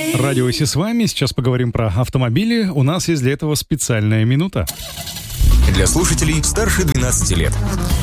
Радио Си с вами. Сейчас поговорим про автомобили. У нас есть для этого специальная минута. Для слушателей старше 12 лет.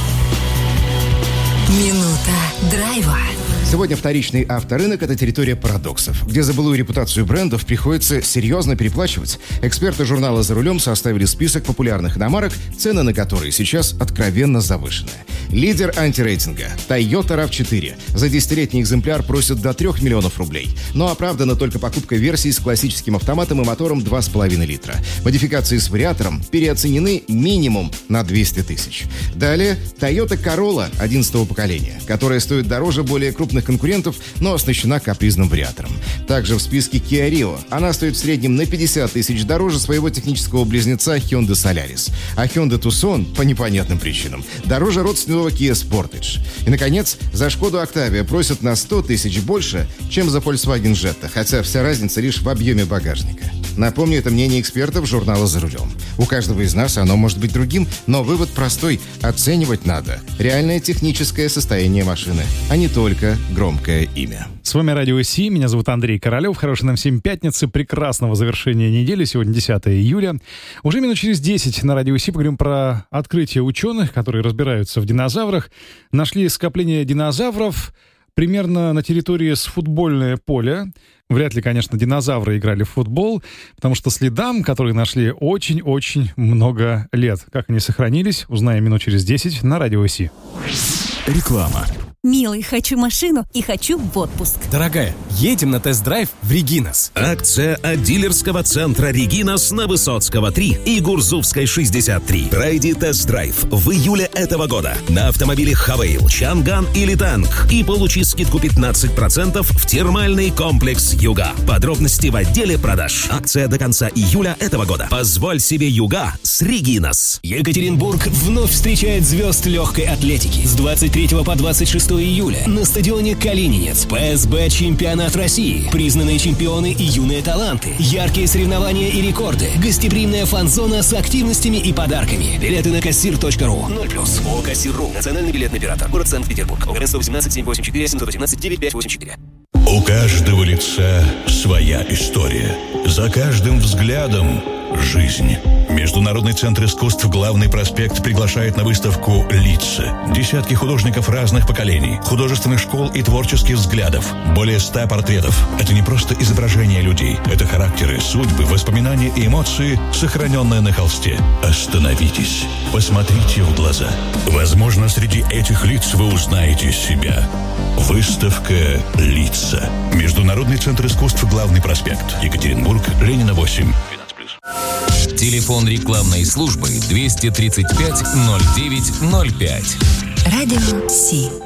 Минута драйва. Сегодня вторичный авторынок – это территория парадоксов, где за былую репутацию брендов приходится серьезно переплачивать. Эксперты журнала «За рулем» составили список популярных иномарок, цены на которые сейчас откровенно завышены. Лидер антирейтинга – Toyota RAV4. За 10-летний экземпляр просят до 3 миллионов рублей. Но оправдана только покупка версий с классическим автоматом и мотором 2,5 литра. Модификации с вариатором переоценены минимум на 200 тысяч. Далее Toyota Corolla 11-го поколения, которая стоит дороже более крупных конкурентов, но оснащена капризным вариатором. Также в списке Kia Rio. Она стоит в среднем на 50 тысяч дороже своего технического близнеца Hyundai Solaris. А Hyundai Tucson, по непонятным причинам, дороже родственного Kia Sportage. И, наконец, за Шкоду Octavia просят на 100 тысяч больше, чем за Volkswagen Jetta, хотя вся разница лишь в объеме багажника. Напомню, это мнение экспертов журнала «За рулем». У каждого из нас оно может быть другим, но вывод простой – оценивать надо реальное техническое состояние машины, а не только громкое имя. С вами Радио Си, меня зовут Андрей Королев. Хорошей нам всем пятницы, прекрасного завершения недели. Сегодня 10 июля. Уже минут через 10 на Радио Си поговорим про открытие ученых, которые разбираются в динозаврах. Нашли скопление динозавров примерно на территории с футбольное поле. Вряд ли, конечно, динозавры играли в футбол, потому что следам, которые нашли, очень-очень много лет. Как они сохранились, узнаем минут через 10 на Радио Си. Реклама. Милый, хочу машину и хочу в отпуск. Дорогая, едем на тест-драйв в Регинас. Акция от дилерского центра Регинас на Высоцкого 3 и Гурзувской 63. Пройди тест-драйв в июле этого года на автомобиле Хавейл, Чанган или Танк и получи скидку 15% в термальный комплекс Юга. Подробности в отделе продаж. Акция до конца июля этого года. Позволь себе Юга с Регинас. Екатеринбург вновь встречает звезд легкой атлетики. С 23 по 26 июля на стадионе Калининец ПСБ чемпионат России. Признанные чемпионы и юные таланты. Яркие соревнования и рекорды. Гостеприимная фан-зона с активностями и подарками. Билеты на kassir.ru. 0+. ООО «Кассир.ру». Национальный билетный оператор. Город Санкт-Петербург. ОГРН 118 784 718 9584. У каждого лица своя история. За каждым взглядом жизнь. Международный центр искусств «Главный проспект» приглашает на выставку «Лица». Десятки художников разных поколений, художественных школ и творческих взглядов. Более 100 портретов. Это не просто изображения людей. Это характеры, судьбы, воспоминания и эмоции, сохраненные на холсте. Остановитесь. Посмотрите в глаза. Возможно, среди этих лиц вы узнаете себя. Выставка «Лица». Международный центр искусств «Главный проспект». Екатеринбург, Ленина 8. Телефон рекламной службы 235 09 05. Радио Си.